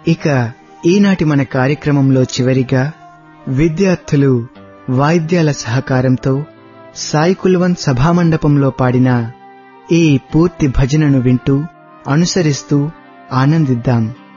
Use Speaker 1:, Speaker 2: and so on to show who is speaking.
Speaker 1: ఇక ఈనాటి మన కార్యక్రమంలో చివరిగా విద్యార్థులు వాయిద్యాల సహకారంతో సాయి కుల్వంత్ సభామండపంలో పాడిన ఈ పూర్తి భజనను వింటూ అనుసరిస్తూ ఆనందిద్దాం.